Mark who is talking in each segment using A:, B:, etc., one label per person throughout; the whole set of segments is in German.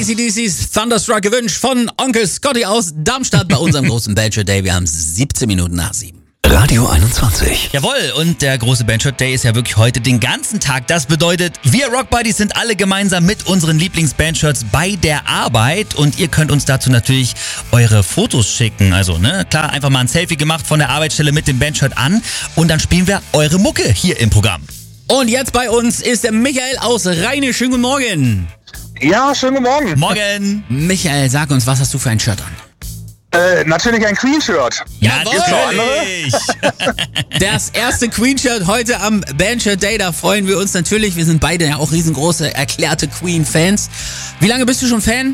A: AC/DC's Thunderstruck gewünscht von Onkel Scotty aus Darmstadt bei unserem großen Bandshirt Day. Wir haben 17 Minuten nach 7.
B: Radio 21.
A: Jawohl, und der große Bandshirt Day ist ja wirklich heute den ganzen Tag. Das bedeutet, wir Rock Buddies sind alle gemeinsam mit unseren Lieblings-Bandshirts bei der Arbeit und ihr könnt uns dazu natürlich eure Fotos schicken. Also, klar, einfach mal ein Selfie gemacht von der Arbeitsstelle mit dem Bandshirt an und dann spielen wir eure Mucke hier im Programm. Und jetzt bei uns ist der Michael aus Rheine. Schönen guten Morgen.
C: Ja, schönen guten Morgen.
A: Morgen. Michael, sag uns, was hast du für ein Shirt an?
C: Natürlich ein Queen-Shirt.
A: Ja, natürlich. Das erste Queen-Shirt heute am Bandshirt Day, da freuen wir uns natürlich. Wir sind beide ja auch riesengroße, erklärte Queen-Fans. Wie lange bist du schon Fan?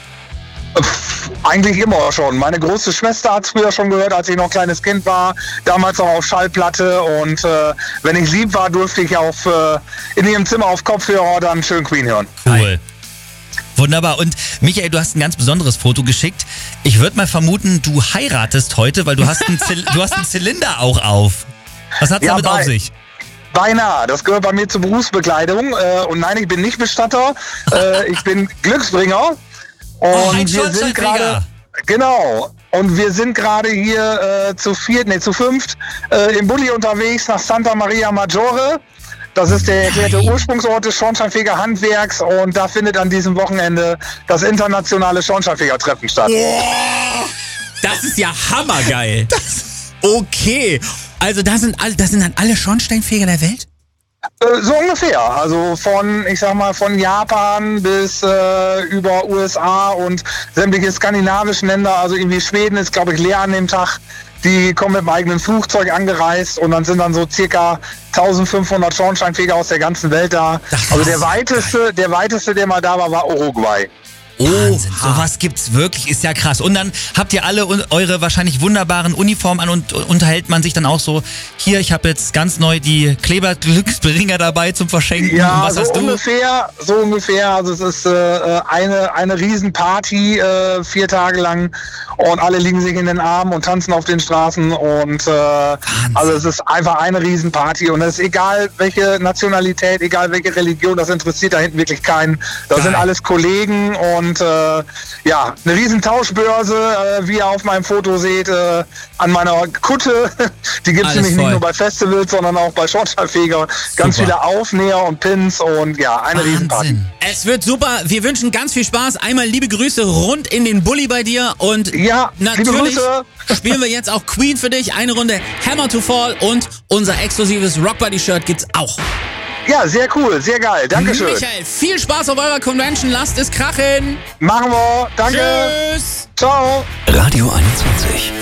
C: Eigentlich immer schon. Meine große Schwester hat es früher schon gehört, als ich noch ein kleines Kind war. Damals auch auf Schallplatte. Und wenn ich lieb war, durfte ich in ihrem Zimmer auf Kopfhörer dann schön Queen hören.
A: Cool. Wunderbar. Und Michael, du hast ein ganz besonderes Foto geschickt. Ich würde mal vermuten, du heiratest heute, weil du hast einen Zylinder auch auf. Was hat's damit auf sich?
C: Beinahe. Das gehört bei mir zur Berufsbekleidung. Und nein, ich bin nicht Bestatter. Ich bin Glücksbringer. Und wir sind gerade... Genau. Und wir sind gerade hier zu fünft im Bulli unterwegs nach Santa Maria Maggiore. Das ist der erklärte Ursprungsort des Schornsteinfeger-Handwerks und da findet an diesem Wochenende das internationale Schornsteinfeger-Treffen statt.
A: Das ist ja hammergeil. Okay, also das sind dann alle Schornsteinfeger der Welt?
C: So ungefähr. Also von Japan bis über USA und sämtliche skandinavischen Länder. Also irgendwie Schweden ist, glaube ich, leer an dem Tag. Die kommen mit dem eigenen Flugzeug angereist und dann sind dann so circa 1500 Schornsteinfeger aus der ganzen Welt da. Also der weiteste, der mal da war, war Uruguay.
A: Wahnsinn, sowas gibt's wirklich, ist ja krass. Und dann habt ihr alle eure wahrscheinlich wunderbaren Uniformen an und unterhält man sich dann auch so, hier, ich habe jetzt ganz neu die Kleber-Glücksbringer dabei zum Verschenken.
C: Ja,
A: und was hast du?
C: So ungefähr. Also es ist eine Riesenparty, 4 Tage lang und alle liegen sich in den Armen und tanzen auf den Straßen und also es ist einfach eine Riesenparty und es ist egal welche Nationalität, egal welche Religion, das interessiert da hinten wirklich keinen. Das sind alles Kollegen und eine riesen Tauschbörse, wie ihr auf meinem Foto seht, an meiner Kutte. Die gibt es nämlich nicht nur bei Festivals, sondern auch bei Schornsteinfeger. Ganz viele Aufnäher und Pins und eine Riesenparty.
A: Es wird super. Wir wünschen ganz viel Spaß. Einmal liebe Grüße rund in den Bulli bei dir und natürlich spielen wir jetzt auch Queen für dich. Eine Runde Hammer to Fall und unser exklusives Rock Buddy Shirt gibt's auch.
C: Ja, sehr cool, sehr geil. Dankeschön.
A: Michael, viel Spaß auf eurer Convention. Lasst es krachen.
C: Machen wir. Danke.
A: Tschüss.
C: Ciao.
B: Radio 21.